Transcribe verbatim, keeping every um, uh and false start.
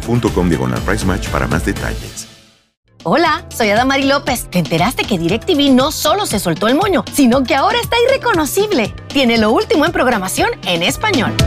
punto com diagonal price match para más detalles. Hola, soy Adamari López. ¿Te enteraste que DirecTV no solo se soltó el moño, sino que ahora está irreconocible? Tiene lo último en programación en español.